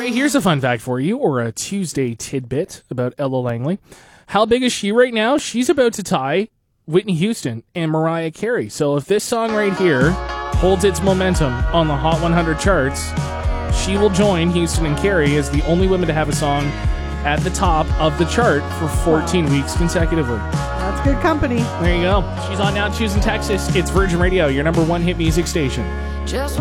right, here's a fun fact for you, or a Tuesday tidbit about Ella Langley. How big is she right now? She's about to tie Whitney Houston and Mariah Carey. So if this song right here holds its momentum on the Hot 100 charts, she will join Houston and Carey as the only women to have a song at the top of the chart for 14 weeks consecutively. That's good company. There you go. She's on Now Choosing Texas. It's Virgin Radio, your number one hit music station.